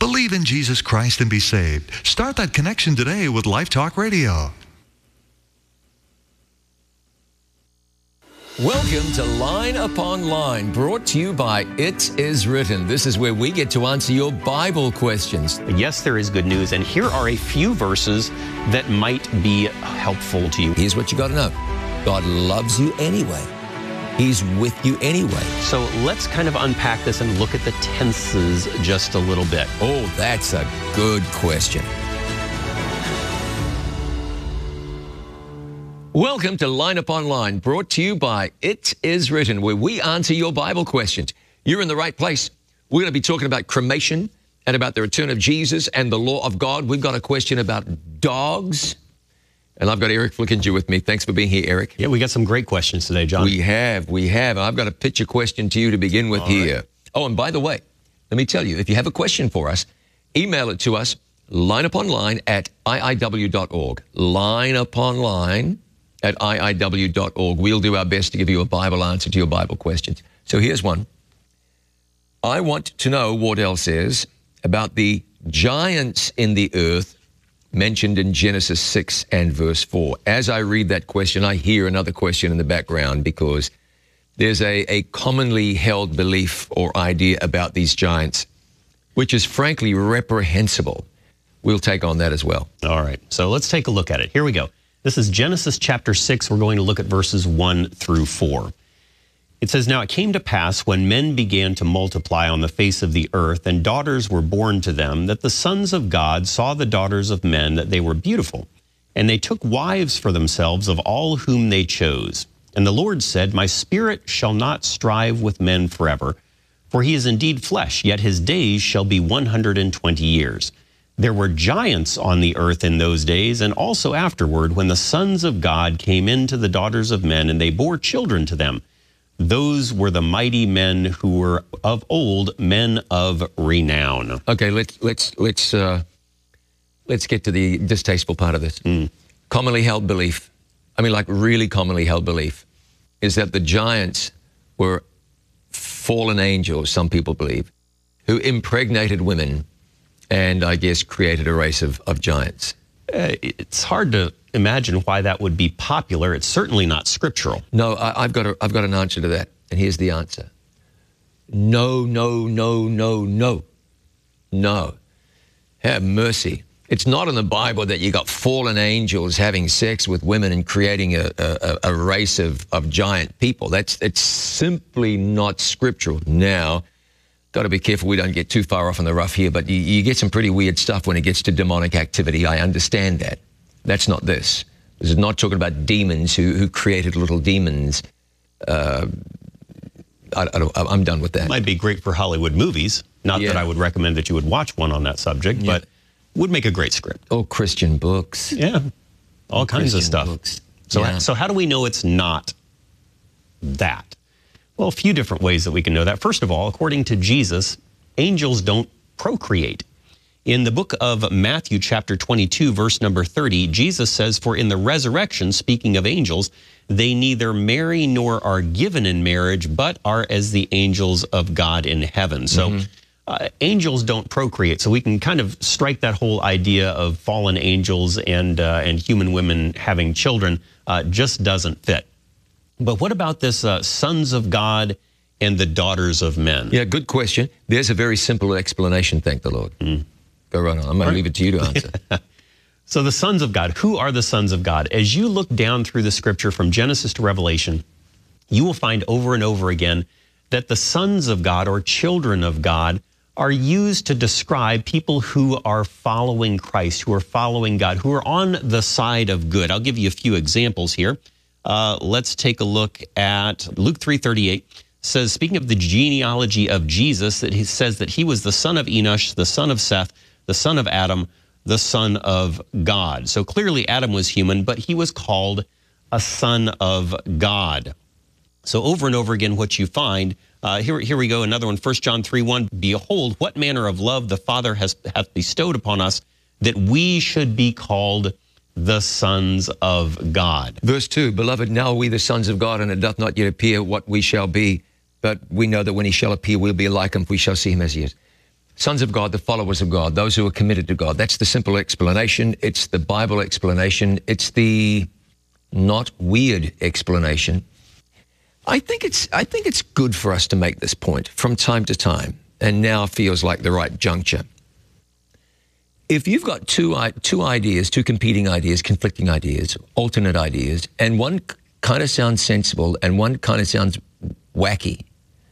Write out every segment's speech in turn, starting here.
Believe in Jesus Christ and be saved. Start that connection today with Life Talk Radio. Welcome to Line Upon Line, brought to you by It Is Written. This is where we get to answer your Bible questions. Yes, there is good news, and here are a few verses that might be helpful to you. Here's what you got to know. God loves you anyway. He's with you anyway. So let's kind of unpack this and look at the tenses just a little bit. Oh, that's a good question. Welcome to Line Upon Line, brought to you by It Is Written, where we answer your Bible questions. You're in the right place. We're going to be talking about cremation and about the return of Jesus and the law of God. We've got a question about dogs. And I've got Eric Flickinger with me. Thanks for being here, Eric. Yeah, we got some great questions today, John. We have. I've got a picture question to you to begin with here. Right. Oh, and by the way, let me tell you, if you have a question for us, email it to us, lineuponline@iiw.org. lineuponline@iiw.org. We'll do our best to give you a Bible answer to your Bible questions. So here's one. I want to know what else is about the giants in the earth mentioned in Genesis 6 and verse 4. As I read that question, I hear another question in the background because there's a commonly held belief or idea about these giants, which is frankly reprehensible. We'll take on that as well. All right, so let's take a look at it. Here we go. This is Genesis chapter 6. We're going to look at verses 1 through 4. It says, "Now it came to pass when men began to multiply on the face of the earth, and daughters were born to them, that the sons of God saw the daughters of men, that they were beautiful. And they took wives for themselves of all whom they chose. And the Lord said, My spirit shall not strive with men forever, for he is indeed flesh, yet his days shall be 120 years. There were giants on the earth in those days, and also afterward, when the sons of God came in to the daughters of men, and they bore children to them. Those were the mighty men who were of old, men of renown." Okay, let's get to the distasteful part of this. Commonly held belief, really commonly held belief, is that the giants were fallen angels, some people believe, who impregnated women and I guess created a race of giants. It's hard to imagine why that would be popular. It's certainly not scriptural. No, I've got an answer to that, and here's the answer. No. Have mercy. It's not in the Bible that you got fallen angels having sex with women and creating a race of giant people. It's simply not scriptural. Now, got to be careful we don't get too far off in the rough here, but you get some pretty weird stuff when it gets to demonic activity. I understand that. That's not this. This is not talking about demons who created little demons. I'm done with that. Might be great for Hollywood movies. Not that I would recommend that you would watch one on that subject, but would make a great script. Oh, Christian books. Yeah, all kinds of stuff. Books. So how do we know it's not that? Well, a few different ways that we can know that. First of all, according to Jesus, angels don't procreate. In the book of Matthew, chapter 22, verse number 30, Jesus says, "For in the resurrection," speaking of angels, "they neither marry nor are given in marriage, but are as the angels of God in heaven." So angels don't procreate. So we can kind of strike that whole idea of fallen angels and human women having children. Just doesn't fit. But what about this sons of God and the daughters of men? Yeah, good question. There's a very simple explanation, thank the Lord. Go right on. I'm going to leave it to you to answer. So the sons of God, who are the sons of God? As you look down through the scripture from Genesis to Revelation, you will find over and over again that the sons of God or children of God are used to describe people who are following Christ, who are following God, who are on the side of good. I'll give you a few examples here. Let's take a look at Luke 3:38. Says, speaking of the genealogy of Jesus, that he says that he was the son of Enosh, the son of Seth, the son of Adam, the son of God. So clearly Adam was human, but he was called a son of God. So over and over again, what you find, here we go, another one, 1 John 3:1, "Behold, what manner of love the Father hath bestowed upon us, that we should be called the sons of God." Verse 2, "Beloved, now are we the sons of God, and it doth not yet appear what we shall be. But we know that when he shall appear, we'll be like him, for we shall see him as he is." Sons of God, the followers of God, those who are committed to God. That's the simple explanation. It's the Bible explanation. It's the not weird explanation. I think it's good for us to make this point from time to time, and now feels like the right juncture. If you've got two ideas, two competing ideas, conflicting ideas, alternate ideas, and one kind of sounds sensible and one kind of sounds wacky,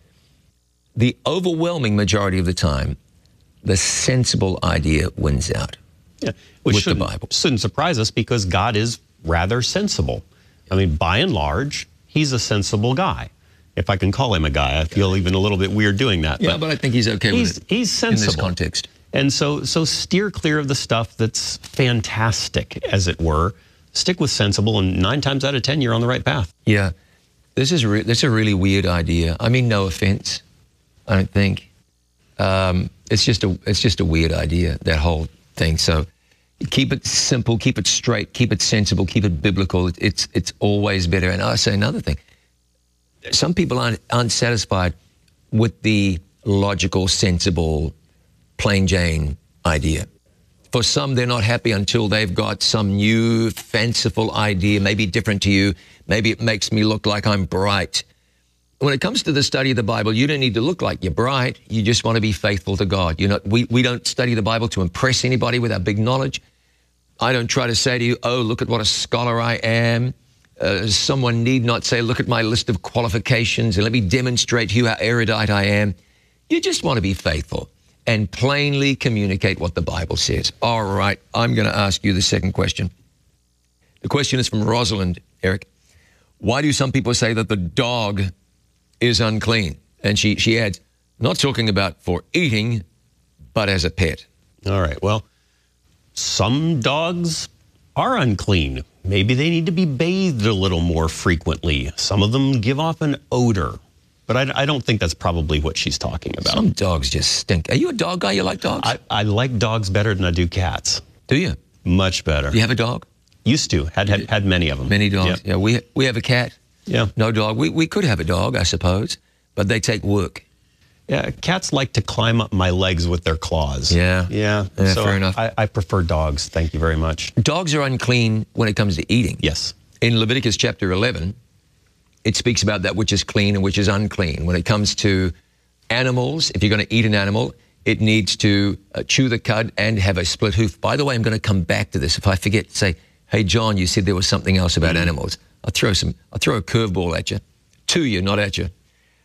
the overwhelming majority of the time, the sensible idea wins out. Yeah, which with the Bible. Shouldn't surprise us because God is rather sensible. I mean, by and large, he's a sensible guy. If I can call him a guy, I feel even a little bit weird doing that. Yeah, but I think he's okay with it. He's sensible in this context. And so steer clear of the stuff that's fantastic, as it were. Stick with sensible, and 9 times out of 10, you're on the right path. Yeah, this is a really weird idea. I mean, no offense, I don't think. It's just a weird idea, that whole thing. So keep it simple, keep it straight, keep it sensible, keep it biblical. It's always better. And I'll say another thing. Some people aren't satisfied with the logical, sensible, plain Jane idea. For some, they're not happy until they've got some new, fanciful idea, maybe different to you. Maybe it makes me look like I'm bright. When it comes to the study of the Bible, you don't need to look like you're bright. You just want to be faithful to God. We don't study the Bible to impress anybody with our big knowledge. I don't try to say to you, oh, look at what a scholar I am. Someone need not say, look at my list of qualifications and let me demonstrate to you how erudite I am. You just want to be faithful and plainly communicate what the Bible says. All right, I'm going to ask you the second question. The question is from Rosalind, Eric. Why do some people say that the dog is unclean? And she adds, not talking about for eating, but as a pet. All right, well, some dogs are unclean. Maybe they need to be bathed a little more frequently. Some of them give off an odor. But I don't think that's probably what she's talking about. Some dogs just stink. Are you a dog guy? You like dogs? I like dogs better than I do cats. Do you? Much better. Do you have a dog? Used to. Had many of them. Many dogs. Yeah, yeah we have a cat. Yeah. No dog. We could have a dog, I suppose, but they take work. Yeah, cats like to climb up my legs with their claws. Yeah. So fair enough. I prefer dogs. Thank you very much. Dogs are unclean when it comes to eating. Yes. In Leviticus chapter 11, it speaks about that which is clean and which is unclean. When it comes to animals, if you're going to eat an animal, it needs to chew the cud and have a split hoof. By the way, I'm going to come back to this. If I forget, say, hey, John, you said there was something else about animals. I'll throw a curveball at you, to you, not at you.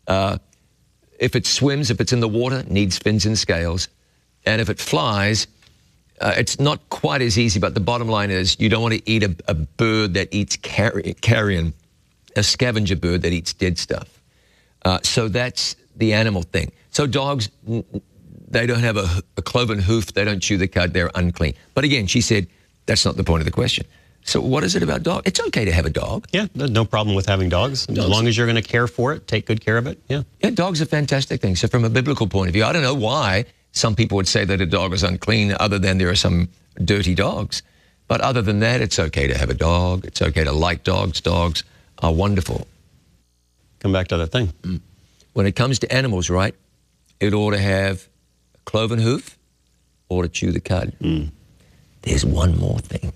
If it swims, if it's in the water, it needs fins and scales. And if it flies, it's not quite as easy, but the bottom line is you don't want to eat a bird that eats carrion, a scavenger bird that eats dead stuff. So that's the animal thing. So dogs, they don't have a cloven hoof. They don't chew the cud. They're unclean. But again, she said, that's not the point of the question. So what is it about dogs? It's okay to have a dog. Yeah, there's no problem with having dogs. As long as you're going to care for it, take good care of it. Yeah. Yeah, dogs are fantastic things. So from a biblical point of view, I don't know why some people would say that a dog is unclean other than there are some dirty dogs. But other than that, it's okay to have a dog. It's okay to like dogs. Dogs are wonderful. Come back to that thing. When it comes to animals, right, it ought to have a cloven hoof or to chew the cud. There's one more thing.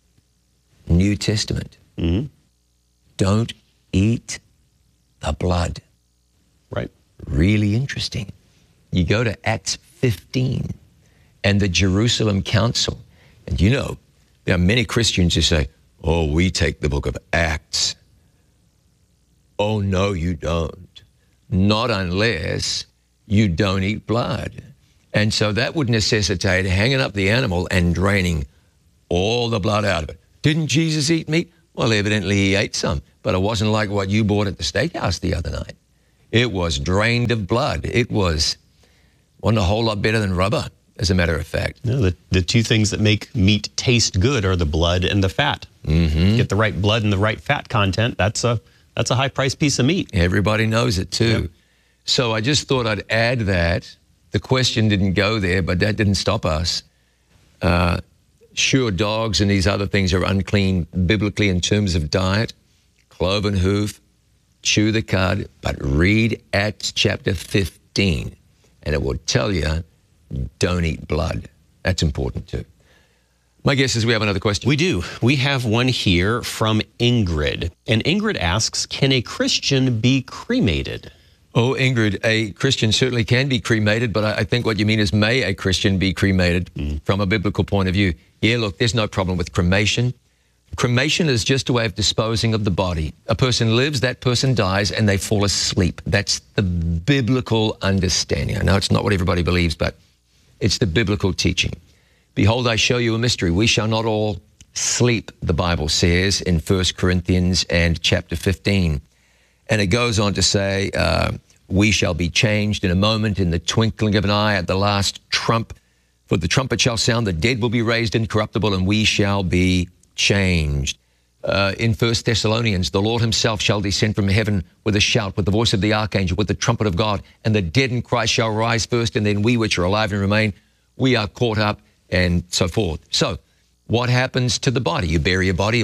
New Testament. Don't eat the blood. Right. Really interesting. You go to Acts 15 and the Jerusalem Council. And you know, there are many Christians who say, oh, we take the book of Acts. Oh, no, you don't. Not unless you don't eat blood. And so that would necessitate hanging up the animal and draining all the blood out of it. Didn't Jesus eat meat? Well, evidently he ate some, but it wasn't like what you bought at the steakhouse the other night. It was drained of blood. It wasn't a whole lot better than rubber, as a matter of fact. No, the two things that make meat taste good are the blood and the fat. Get the right blood and the right fat content, that's a high-priced piece of meat. Everybody knows it too. Yep. So I just thought I'd add that. The question didn't go there, but that didn't stop us. Sure, dogs and these other things are unclean biblically in terms of diet, cloven hoof, chew the cud, but read Acts chapter 15, and it will tell you don't eat blood. That's important too. My guess is we have another question. We do. We have one here from Ingrid. And Ingrid asks, can a Christian be cremated? Oh, Ingrid, a Christian certainly can be cremated, but I think what you mean is, may a Christian be cremated from a biblical point of view? Yeah, look, there's no problem with cremation. Cremation is just a way of disposing of the body. A person lives, that person dies, and they fall asleep. That's the biblical understanding. I know it's not what everybody believes, but it's the biblical teaching. Behold, I show you a mystery. We shall not all sleep, the Bible says in 1 Corinthians and chapter 15. And it goes on to say, we shall be changed in a moment, in the twinkling of an eye, at the last trump. For the trumpet shall sound, the dead will be raised incorruptible, and we shall be changed. In 1 Thessalonians, the Lord himself shall descend from heaven with a shout, with the voice of the archangel, with the trumpet of God, and the dead in Christ shall rise first, and then we which are alive and remain, we are caught up, and so forth. So what happens to the body? You bury a body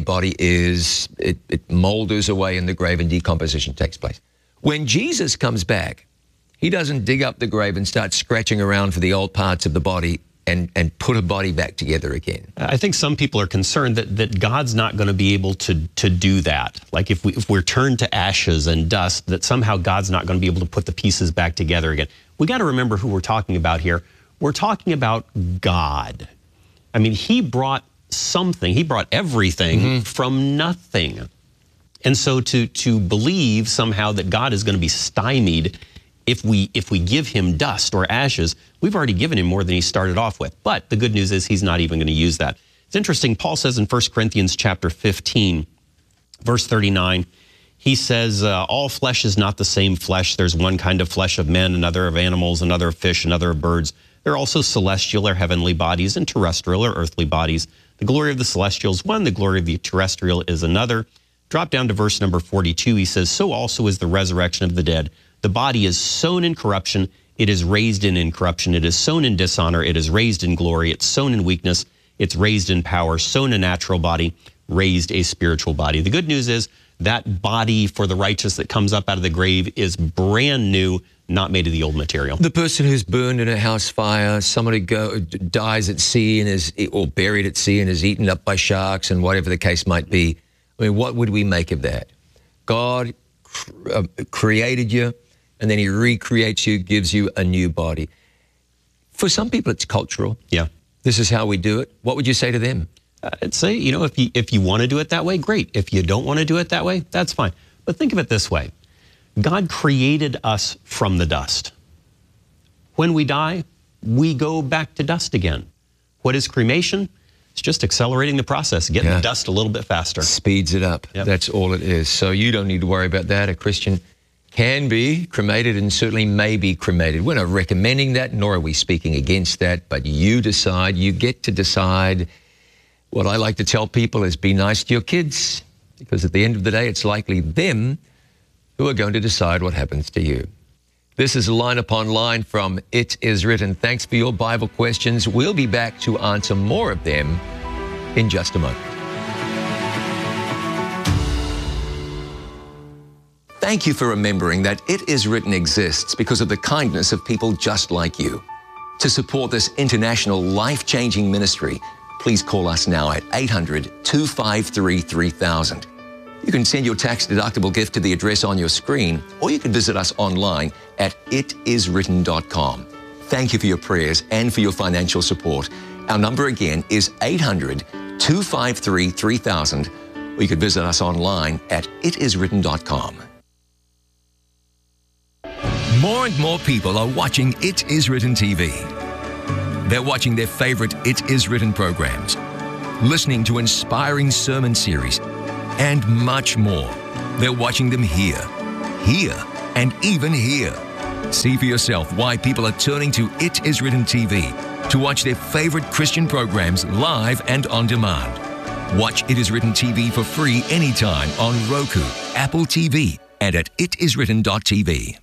is, it molders away in the grave and decomposition takes place. When Jesus comes back, he doesn't dig up the grave and start scratching around for the old parts of the body and put a body back together again. I think some people are concerned that God's not going to be able to do that. Like if we're turned to ashes and dust, that somehow God's not going to be able to put the pieces back together again. We got to remember who we're talking about here. We're talking about God. I mean, he brought something, he brought everything from nothing. And so to believe somehow that God is going to be stymied if we give him dust or ashes, we've already given him more than he started off with. But the good news is he's not even going to use that. It's interesting, Paul says in 1 Corinthians chapter 15, verse 39, he says, all flesh is not the same flesh. There's one kind of flesh of men, another of animals, another of fish, another of birds. There are also celestial or heavenly bodies and terrestrial or earthly bodies. The glory of the celestial is one, the glory of the terrestrial is another. Drop down to verse number 42. He says, so also is the resurrection of the dead. The body is sown in corruption, it is raised in incorruption. It is sown in dishonor, it is raised in glory. It's sown in weakness, it's raised in power. Sown a natural body, raised a spiritual body. The good news is that body for the righteous that comes up out of the grave is brand new, not made of the old material. The person who's burned in a house fire, somebody dies at sea and or buried at sea and is eaten up by sharks and whatever the case might be. I mean, what would we make of that? God created you, and then he recreates you, gives you a new body. For some people, it's cultural. Yeah. This is how we do it. What would you say to them? I'd say, you know, if you want to do it that way, great. If you don't want to do it that way, that's fine. But think of it this way. God created us from the dust. When we die, we go back to dust again. What is cremation? It's just accelerating the process, getting the dust a little bit faster. Speeds it up. Yep. That's all it is. So you don't need to worry about that. A Christian can be cremated and certainly may be cremated. We're not recommending that, nor are we speaking against that, but you decide. You get to decide. What I like to tell people is be nice to your kids, because at the end of the day, it's likely them who are going to decide what happens to you. This is Line Upon Line from It Is Written. Thanks for your Bible questions. We'll be back to answer more of them in just a moment. Thank you for remembering that It Is Written exists because of the kindness of people just like you. To support this international life-changing ministry, please call us now at 800-253-3000. You can send your tax-deductible gift to the address on your screen, or you can visit us online at itiswritten.com. Thank you for your prayers and for your financial support. Our number again is 800-253-3000, or you can visit us online at itiswritten.com. More and more people are watching It Is Written TV. They're watching their favorite It Is Written programs, listening to inspiring sermon series, and much more. They're watching them here, and even here. See for yourself why people are turning to It Is Written TV to watch their favorite Christian programs live and on demand. Watch It Is Written TV for free anytime on Roku, Apple TV, and at itiswritten.tv.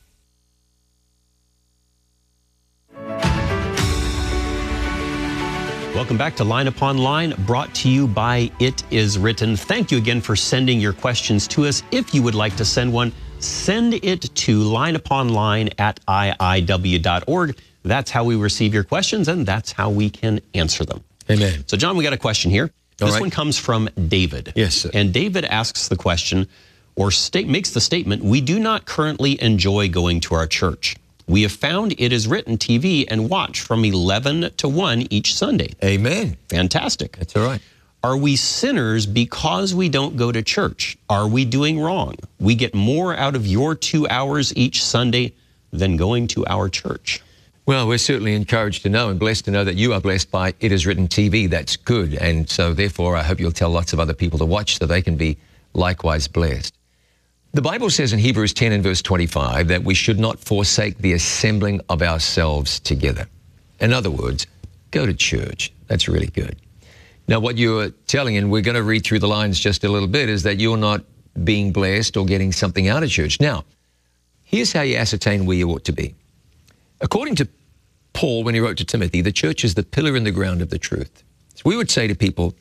Welcome back to Line Upon Line, brought to you by It Is Written. Thank you again for sending your questions to us. If you would like to send one, send it to lineuponline@iiw.org. That's how we receive your questions, and that's how we can answer them. Amen. So, John, we got a question here. This right. one comes from David. Yes, sir. And David asks the question, or makes the statement, we do not currently enjoy going to our church. We have found it is written TV and watch from 11 to 1 each Sunday. Amen. Fantastic. That's all right. Are we sinners because we don't go to church? Are we doing wrong? We get more out of your 2 hours each Sunday than going to our church. Well, we're certainly encouraged to know and blessed to know that you are blessed by It Is Written TV. That's good. And so therefore, I hope you'll tell lots of other people to watch so they can be likewise blessed. The Bible says in Hebrews 10 and verse 25 that we should not forsake the assembling of ourselves together. In other words, go to church. That's really good. Now, what you're telling, and we're going to read through the lines just a little bit, is that you're not being blessed or getting something out of church. Now, here's how you ascertain where you ought to be. According to Paul, when he wrote to Timothy, the church is the pillar in the ground of the truth. So we would say to people,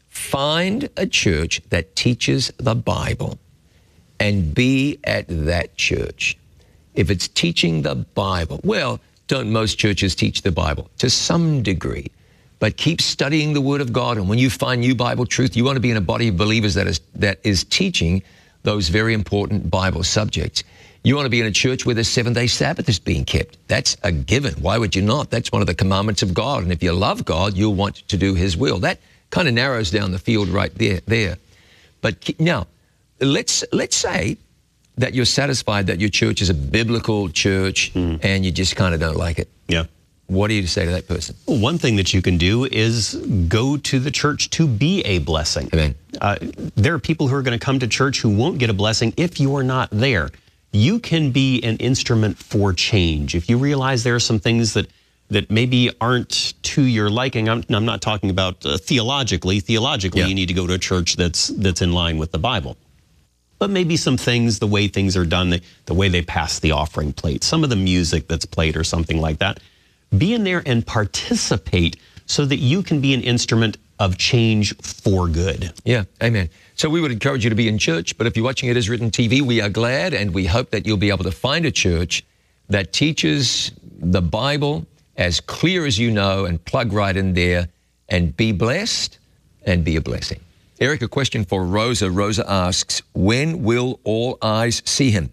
find a church that teaches the Bible and be at that church. If it's teaching the Bible, well, don't most churches teach the Bible? To some degree. But keep studying the Word of God, and when you find new Bible truth, you want to be in a body of believers that is teaching those very important Bible subjects. You want to be in a church where the 7-day Sabbath is being kept. That's a given. Why would you not? That's one of the commandments of God. And if you love God, you'll want to do His will. That kind of narrows down the field right there. But now, let's say that you're satisfied that your church is a biblical church and you just kind of don't like it. Yeah. What do you say to that person? Well, one thing that you can do is go to the church to be a blessing. Amen. There are people who are going to come to church who won't get a blessing if you are not there. You can be an instrument for change. If you realize there are some things that maybe aren't to your liking, I'm not talking about theologically. Theologically, Yeah. you need to go to a church that's in line with the Bible. But maybe some things, the way things are done, the way they pass the offering plate, some of the music that's played or something like that. Be in there and participate so that you can be an instrument of change for good. Yeah, amen. So we would encourage you to be in church, but if you're watching It Is Written TV, we are glad and we hope that you'll be able to find a church that teaches the Bible as clear as you know and plug right in there and be blessed and be a blessing. Eric, a question for Rosa. Rosa asks, when will all eyes see Him?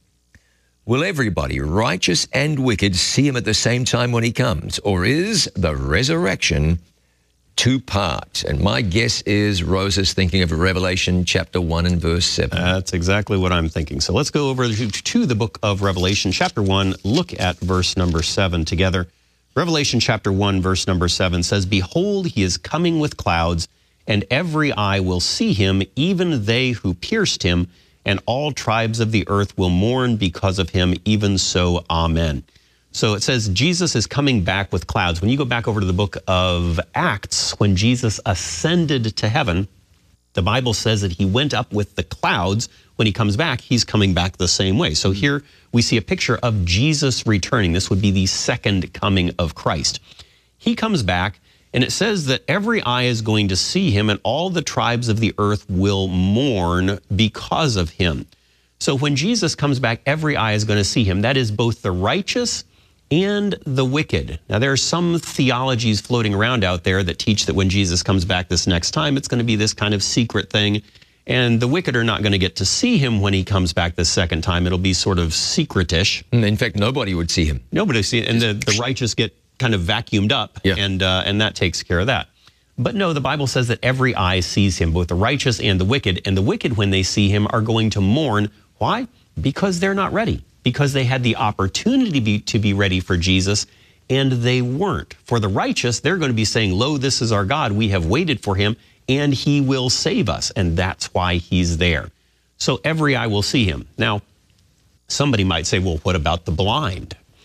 Will everybody, righteous and wicked, see Him at the same time when He comes? Or is the resurrection two parts? And my guess is Rosa's thinking of Revelation chapter 1 and verse 7. That's exactly what I'm thinking. So let's go over to the book of Revelation, chapter 1. Look at verse number 7 together. Revelation chapter 1, verse number 7 says, behold, He is coming with clouds, and every eye will see Him, even they who pierced Him, and all tribes of the earth will mourn because of Him, even so, amen. So it says Jesus is coming back with clouds. When you go back over to the book of Acts, when Jesus ascended to heaven, the Bible says that He went up with the clouds. When He comes back, He's coming back the same way. So here we see a picture of Jesus returning. This would be the second coming of Christ. He comes back, and it says that every eye is going to see Him, and all the tribes of the earth will mourn because of Him. So when Jesus comes back, every eye is going to see Him. That is both the righteous and the wicked. Now, there are some theologies floating around out there that teach that when Jesus comes back this next time, it's going to be this kind of secret thing, and the wicked are not going to get to see Him when He comes back this second time. It'll be sort of secretish. In fact, nobody would see Him. Nobody see it, and the righteous get kind of vacuumed up, Yeah. and that takes care of that. But no, the Bible says that every eye sees Him, both the righteous and the wicked wicked, when they see Him, are going to mourn. Why? Because they're not ready, because they had the opportunity to be ready for Jesus, and they weren't. For the righteous, they're going to be saying, lo, this is our God. We have waited for Him, and He will save us, and that's why He's there. So every eye will see Him. Now, somebody might say, well, what about the blind?